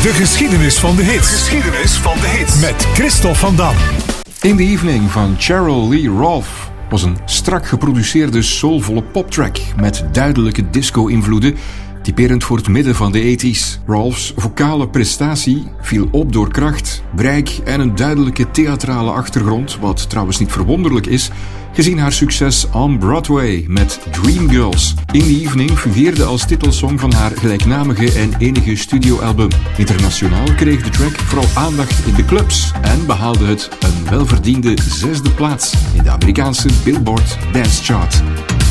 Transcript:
De geschiedenis van de hits. Geschiedenis van de hits. Met Christophe van Dam. In the Evening van Cheryl Lee Rolfe was een strak geproduceerde soulvolle poptrack met duidelijke disco-invloeden, typerend voor het midden van de 80s. Rolfe's vocale prestatie viel op door kracht, bereik en een duidelijke theatrale achtergrond, wat trouwens niet verwonderlijk is, gezien haar succes on Broadway met Dreamgirls. In the Evening fungeerde als titelsong van haar gelijknamige en enige studioalbum. Internationaal kreeg de track vooral aandacht in de clubs en behaalde het een welverdiende 6e plaats in de Amerikaanse Billboard Dance Chart.